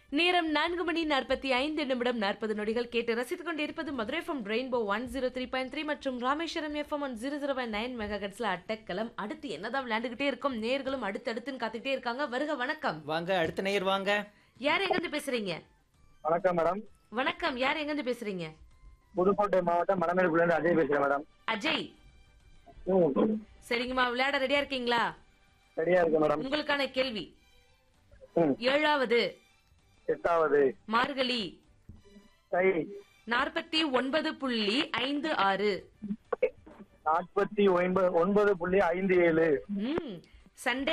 நேரம் 4:45 கேட்டு ரசித்துக் கொண்டிருப்பது மதுரை எஃப்எம் ரெயின்போ 103.3 மற்றும் ராமேஸ்வரம் எஃப்எம் 100.9 மெகாஹெர்ட்ஸ்ல அட்டக்கலம். அடுத்து என்னதான் விளையாண்டுகிட்டே இருக்கும், நேர்களும் அடுத்தடுத்துன்னு காத்துக்கிட்டே இருக்காங்க. வருக வணக்கம். வாங்க, அடுத்த நேயர் வாங்க. யார் எங்கிருந்து பேசுறீங்க? வணக்கம் மேடம். வணக்கம், யார் எங்கிருந்து பேசுறீங்க? புதுக்கோட்டை மாவட்டம் மணமேல்குள்ள இருந்து அஜய் பேசுறேன் மேடம். அஜய், சரிங்கம்மா, விளையாட ரெடியா இருக்கீங்களா? ரெடியா இருக்கு மேடம். உங்களுக்கான கேள்வி, 7வது 8வது மார்கழி தை 49.56. 49.57. Sunday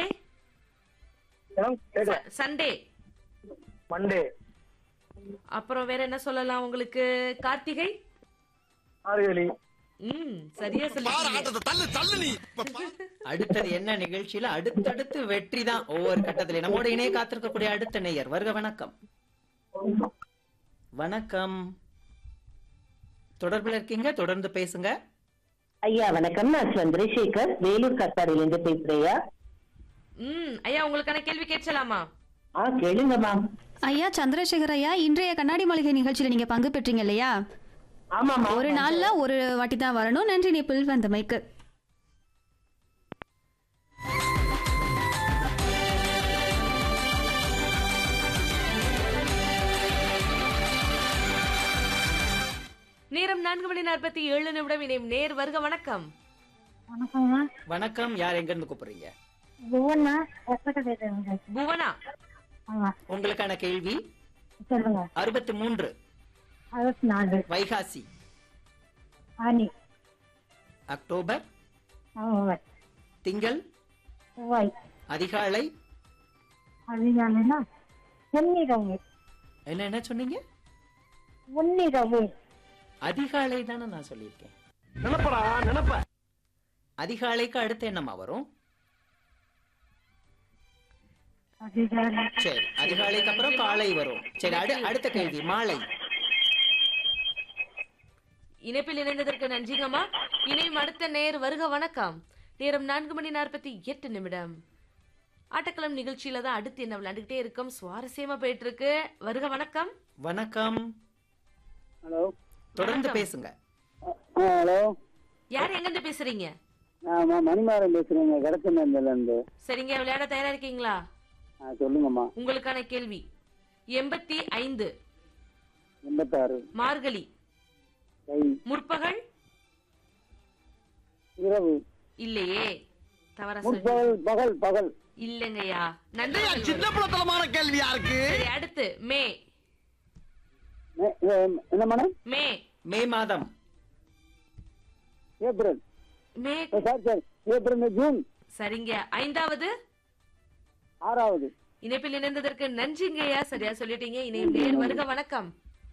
Sunday Monday. அப்புறம் வேற என்ன சொல்லலாம் உங்களுக்கு? கார்த்திகை மார்கழி. சரியா சொல்லிட்டீங்க. அடுத்தது என்ன நிகழ்ச்சியில அடுத்தடுத்து வெற்றி தான் ஒவ்வொரு கட்டத்திலே. நம்மோட இணைய காத்திருக்கக்கூடிய அடுத்த நேயர் வருக வணக்கம். வணக்கம், தொடர்புல இருக்கீங்க, தொடர்ந்து பேசுங்க. ஐயா வணக்கம், நான் சந்திரசேகர் வேலூர் கத்தாரிலிருந்து பேசுறேயா. ஐயா, உங்களுக்கான கேள்வி கேட்கலாமா? கேளுங்கம்மா. ஐயா சந்திரசேகர் ஐயா, இன்றைய கண்ணாடி மாளிகை நிகழ்ச்சியில நீங்க பங்கு பெற்றீங்க இல்லையா? ஆமாமா. ஒரு நாள்ல ஒரு வாட்டி தான் வரணும். நன்றி நிப்பிள் வந்தமைக்கு. நேரம் 4:47 இணையும் நேர் வருக வணக்கம். வணக்கம், யார் எங்க இருந்து கூப்பிடுறீங்க? புவனா, உங்களுக்கான கேள்வி 63 வைகாசி அக்டோபர் திங்கள் அதிகாலை என்ன சொன்னீங்க? அதிகாலை தானே நான் சொல்லியிருக்கேன். அதிகாலைக்கு அடுத்து என்னமா வரும்? சரி, அதிகாலைக்கு அப்புறம் காலை வரும். சரி, அடுத்த கேள்வி மாலை. இணைப்பில் இணைந்ததற்கு நன்றிங்கம்மா. இணையும் அடுத்த நேர் வருக வணக்கம். நேரம் 4:48. ஆட்டக்களம் நிகழ்ச்சியில தான் அடுத்து என்ன விளையாண்டுகிட்டே இருக்கோம். சுவாரஸ்யமா போயிட்டு இருக்கு. வருக வணக்கம். வணக்கம், ஹலோ, தொடர்ந்து பேசுங்க. ஹலோ, யார் எங்கிருந்து பேசுறீங்க? மணிமாறன் பேசுறேங்க, கடத்தனேர்ல இருந்து. சரிங்க, விளையாட தயாரா இருக்கீங்களா? சொல்லுங்கம்மா. உங்களுக்கான கேள்வி 85 86 மார்கழி தை முற்பகல் இரவு இல்லையே, தவறா முற்பகல் பகல் பகல் இல்லங்கய்யா. நன்றி. சின்ன புலத்தனமான கேள்வியா இருக்கு. சரி, அடுத்து மே. என்ன மேடம்? மே மே மாதம். ஏப்ரல். மே சார் ஏப்ரல் ஜூன். சரிங்க. 5வது 6வது. இணைப்பில் இணைந்ததற்கு நன்றிங்கய்யா, சரியா சொல்லிட்டீங்க. இணையும் நேர் வருக வணக்கம்.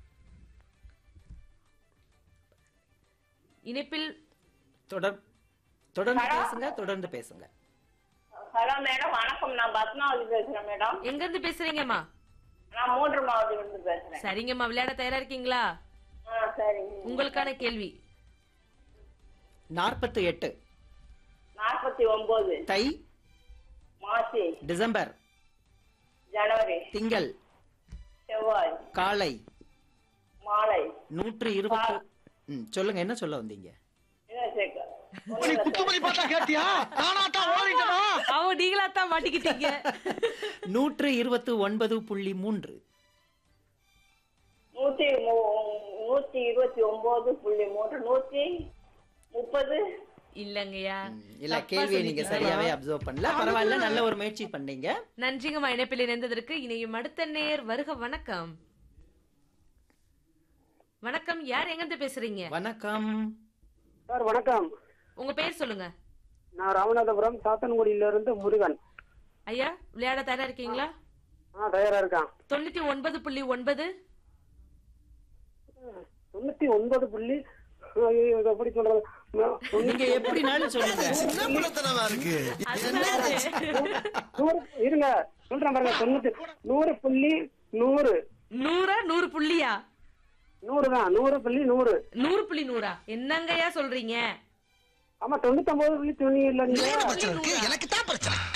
இணைப்பில் தொடர்ந்து பேசுங்க, தொடர்ந்து பேசுங்க. ஹலோ மேடம், வணக்கம். நான் பத்மாவதி பேசுறேன் மேடம். எங்க இருந்து பேசுறீங்கம்மா? நான் 3 மாவட்டத்துல இருந்து பேசுறேன். சரிங்கம்மா, விளையாட தயாரா இருக்கீங்களா? சரிங்க. உங்களுக்கான கேள்வி 48 49 தை மார்ச் டிசம்பர் ஜனவரி திங்கள் செவ்வாய் காலை மாலை 120. சொல்லுங்க, என்ன சொல்ல வந்தீங்க? குத்துமணி பார்த்தா கேட்டியா? நானாத்தான் ஓடிட்டனா? நீங்களா தான் மாட்டிக்கிட்டீங்க. 129.3 129.3 130 இல்லங்கய்யா. இல்ல, கேள்வியை நீங்க சரியாவே அப்சர்வ் பண்ணல. பரவாயில்ல, நல்ல ஒரு முயற்சி பண்ணீங்க. நன்றிங்கம்மா. இணைப்பில் இணைந்ததற்கு. இணையும் அடுத்த நேர் வருக வணக்கம். வணக்கம், யார் எங்கிருந்து பேசுறீங்க? வணக்கம் சார் வணக்கம். உங்க பேர் சொல்லுங்க. நான் ராமநாதபுரம் சாத்தன்குடியில இருந்து முருகன். ஐயா, விளையாட தயாரா இருக்கீங்களா? தயாரா இருக்கான். 99.9 99. எப்படி சொல்றது? நீங்க எப்படினாலும் சொல்லுங்க. சின்ன புலத்தனமா இருக்கு. இருங்க சொல்றேன் பாருங்க. 100.100 100 புள்ளியா? 100 தான். 100.100 100.100 என்னங்கய்யா சொல்றீங்க? ஆமா, 99.90 இல்ல. எனக்கு தான் பிரச்சனை.